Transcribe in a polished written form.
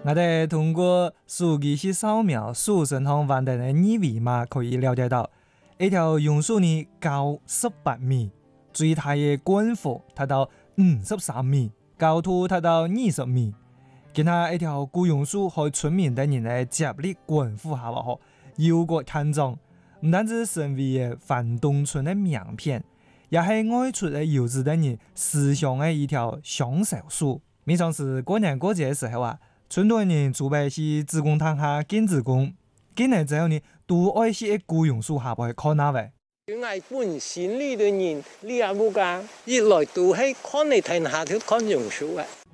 我哋通過數據去掃描樹身上彎的二維碼，可以了解到，一條榕樹呢高18米，最大嘅冠幅達到53米，高度達到20米。見下一條古榕樹喺村民等人嘅接力關護下喎，有個看重，唔單止成為嘅番東村嘅名片，也係外出嘅遊子等人思鄉嘅一條香手樹。每當是過年過節嘅時候啊，村內人準備去子公堂下見子公，見嚟之後呢，都愛去一古榕樹下邊看下喂。 原來本縣裏的人，你也冇講，一來都係看你睇下條看榕樹啊。